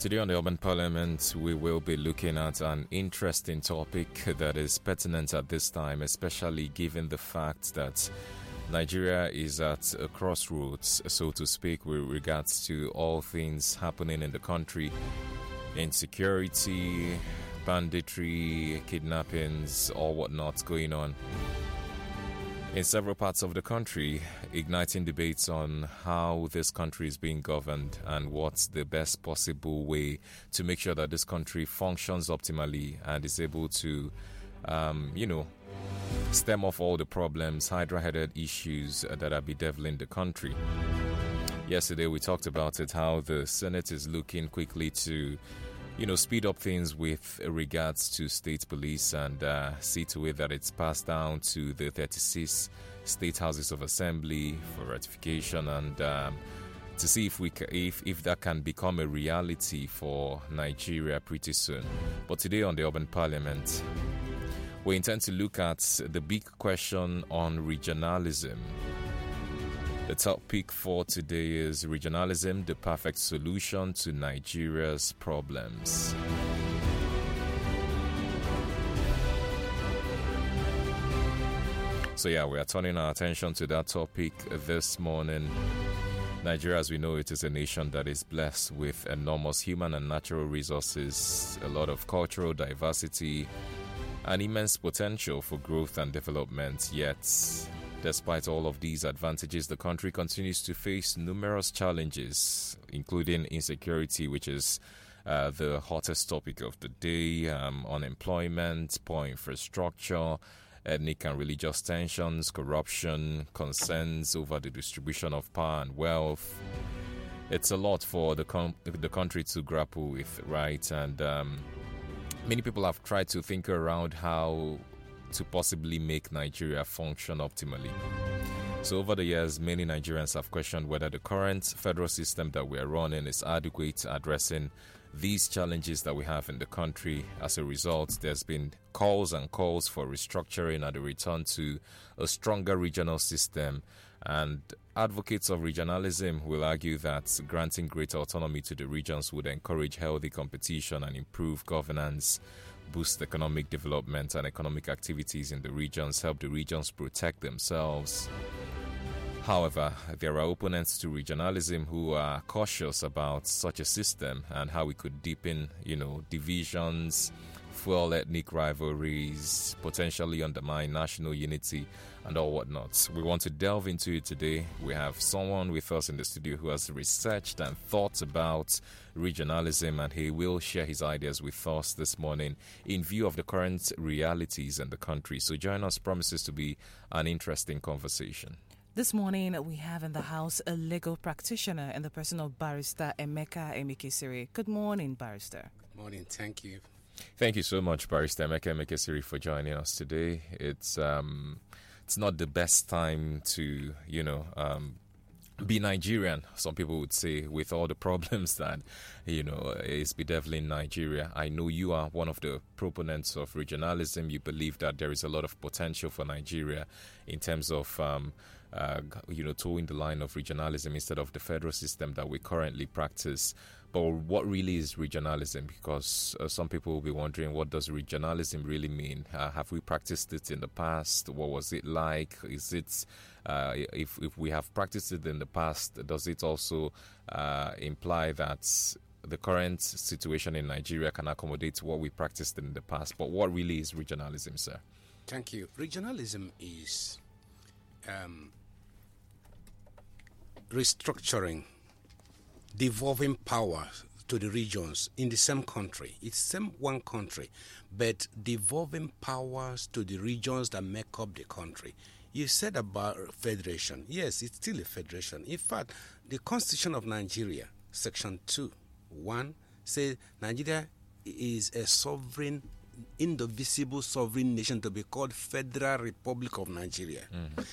Today on the Urban Parliament, we will be looking at an interesting topic that is pertinent at this time, especially given the fact that Nigeria is at a crossroads, so to speak, with regards to all things happening in the country. Insecurity, banditry, kidnappings, or whatnot going on in several parts of the country, igniting debates on how this country is being governed and what's the best possible way to make sure that this country functions optimally and is able to, stem off all the problems, hydra-headed issues that are bedeviling the country. Yesterday we talked about it, how the Senate is looking quickly to speed up things with regards to state police and see to it that it's passed down to the 36 state houses of assembly for ratification and to see if that can become a reality for Nigeria pretty soon. But today on the Urban Parliament, we intend to look at the big question on regionalism. The topic for today is regionalism, the perfect solution to Nigeria's problems. So we are turning our attention to that topic this morning. Nigeria, as we know, it is a nation that is blessed with enormous human and natural resources, a lot of cultural diversity, and immense potential for growth and development, yet despite all of these advantages, the country continues to face numerous challenges, including insecurity, which is the hottest topic of the day, unemployment, poor infrastructure, ethnic and religious tensions, corruption, concerns over the distribution of power and wealth. It's a lot for the country to grapple with, right? And many people have tried to think around how to possibly make Nigeria function optimally. So over the years, many Nigerians have questioned whether the current federal system that we are running is adequate at addressing these challenges that we have in the country. As a result, there's been calls for restructuring and a return to a stronger regional system. And advocates of regionalism will argue that granting greater autonomy to the regions would encourage healthy competition and improve governance, boost economic development and economic activities in the regions, help the regions protect themselves. However, there are opponents to regionalism who are cautious about such a system and how it could deepen, divisions, fuel ethnic rivalries, potentially undermine national unity and all whatnot. We want to delve into it today. We have someone with us in the studio who has researched and thought about regionalism, and he will share his ideas with us this morning in view of the current realities in the country. So join us, promises to be an interesting conversation. This morning, we have in the house a legal practitioner in the person of Barrister Emeka Emekesiri. Good morning, Barrister. Good morning. Thank you. Thank you so much, Barrister Emeka Emekesiri, for joining us today. It's not the best time to, be Nigerian, some people would say, with all the problems that, is bedeviling Nigeria. I know you are one of the proponents of regionalism. You believe that there is a lot of potential for Nigeria in terms of, towing the line of regionalism instead of the federal system that we currently practice. But what really is regionalism? Because some people will be wondering, what does regionalism really mean? Have we practiced it in the past? What was it like? Is it, if we have practiced it in the past, does it also imply that the current situation in Nigeria can accommodate what we practiced in the past? But what really is regionalism, sir? Thank you. Regionalism is restructuring, devolving power to the regions in the same country. It's same one country, but devolving powers to the regions that make up the country. You said about federation. Yes, it's still a federation. In fact, the Constitution of Nigeria, Section 2:1, says Nigeria is a sovereign, indivisible sovereign nation to be called Federal Republic of Nigeria.